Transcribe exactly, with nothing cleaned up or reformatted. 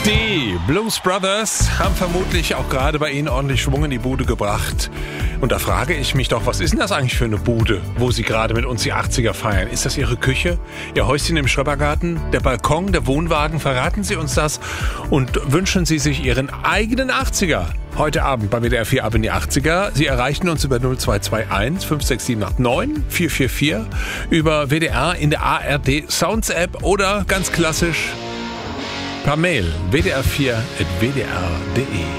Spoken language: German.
Die Blues Brothers haben vermutlich auch gerade bei Ihnen ordentlich Schwung in die Bude gebracht. Und da frage ich mich doch, was ist denn das eigentlich für eine Bude, wo Sie gerade mit uns die achtziger feiern? Ist das Ihre Küche, Ihr Häuschen im Schrebergarten, der Balkon, der Wohnwagen? Verraten Sie uns das und wünschen Sie sich Ihren eigenen achtziger? Heute Abend bei W D R vier Ab in die achtziger. Sie erreichen uns über null zwei zwei eins fünf sechs sieben acht neun vier vier vier, über W D R in der A R D Sounds App oder ganz klassisch per Mail w d r vier at w d r punkt d e.